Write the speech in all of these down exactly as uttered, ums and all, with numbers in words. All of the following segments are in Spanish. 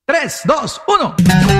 tres, dos, uno.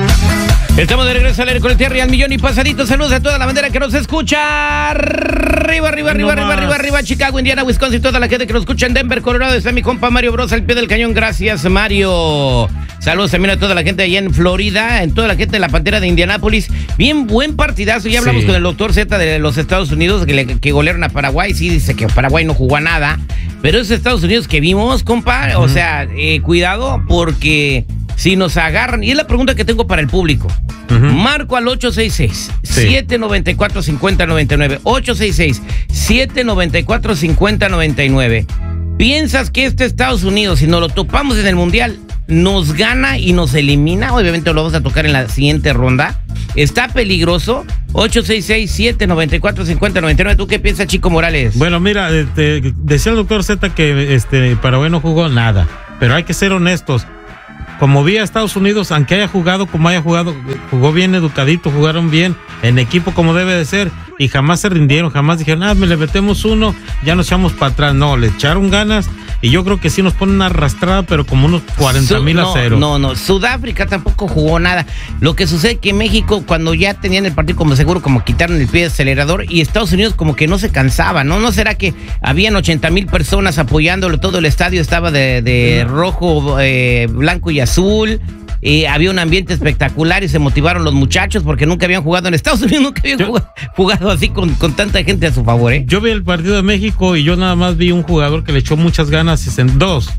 Estamos de regreso al aire con el Terry al millón y pasadito. Saludos a toda la bandera que nos escucha. Arriba, arriba, arriba, arriba, arriba, arriba. Chicago, Indiana, Wisconsin, toda la gente que nos escucha en Denver, Colorado. Está mi compa Mario Bros al pie del cañón. Gracias, Mario. Saludos también a toda la gente allá en Florida, en toda la gente de la Pantera de Indianápolis. Bien buen partidazo. Ya hablamos sí. con el doctor Z de los Estados Unidos que, le, que golearon a Paraguay. Sí, dice que Paraguay no jugó a nada. Pero esos Estados Unidos que vimos, compa, uh-huh. o sea, eh, cuidado porque si nos agarran, y es la pregunta que tengo para el público. Uh-huh. Marco al ocho seis seis, siete nueve cuatro, cinco cero nueve nueve. ocho seis seis, siete nueve cuatro, cinco cero nueve nueve. ¿Piensas que este Estados Unidos, si nos lo topamos en el Mundial, nos gana y nos elimina? Obviamente lo vamos a tocar en la siguiente ronda. ¿Está peligroso? ocho seis seis, siete nueve cuatro, cinco cero nueve nueve. ¿Tú qué piensas, Chico Morales? Bueno, mira, este, decía el doctor Z que este, Paraguay no jugó nada, pero hay que ser honestos. Como vi a Estados Unidos, aunque haya jugado como haya jugado, jugó bien educadito, jugaron bien, en equipo como debe de ser, y jamás se rindieron, jamás dijeron, ah, me le metemos uno, ya nos echamos para atrás. No, le echaron ganas, y yo creo que sí nos ponen una arrastrada, pero como unos cuarenta mil no, a cero. No, no, Sudáfrica tampoco jugó nada. Lo que sucede es que México, cuando ya tenían el partido como seguro, como quitaron el pie de acelerador, y Estados Unidos como que no se cansaba, ¿no? ¿No será que habían ochenta mil personas apoyándolo, todo el estadio estaba de, de no. rojo, eh, blanco y azul? Eh, había un ambiente espectacular y se motivaron los muchachos porque nunca habían jugado en Estados Unidos, nunca habían yo, jugado, jugado así con, con tanta gente a su favor, ¿eh? Yo vi el partido de México y yo nada más vi un jugador que le echó muchas ganas, y en dos,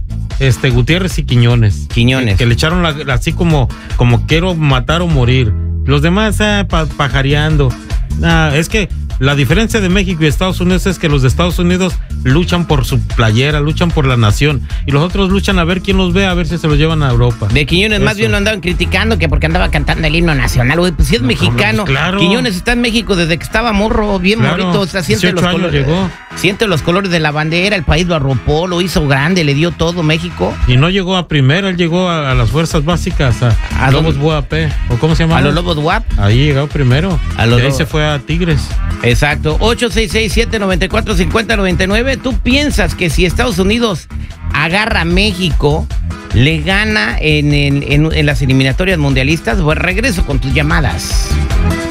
este Gutiérrez y Quiñones. Quiñones. Que, que le echaron la, así como, como quiero matar o morir. Los demás eh, pa, pajareando. Ah, es que la diferencia de México y Estados Unidos es que los de Estados Unidos luchan por su playera, luchan por la nación, y los otros luchan a ver quién los ve, a ver si se los llevan a Europa. De Quiñones Eso. Más bien lo andaban criticando que porque andaba cantando el himno nacional, güey. Pues si es no, mexicano, no, pues claro. Quiñones está en México desde que estaba morro, bien claro. morrito, o sea, siente los colores, llegó. siente los colores de la bandera, el país lo arropó, lo hizo grande, le dio todo México. Y no llegó a primera, él llegó a, a las fuerzas básicas, a, a Lobos W A P, o cómo se llama. A los Lobos W A P. Ahí llegó primero, a los y ahí lo... se fue a Tigres. Exacto, ocho seis seis, siete nueve cuatro, cinco cero nueve nueve. ¿Tú piensas que si Estados Unidos agarra a México, le gana en, en, en, en las eliminatorias mundialistas? Pues regreso con tus llamadas.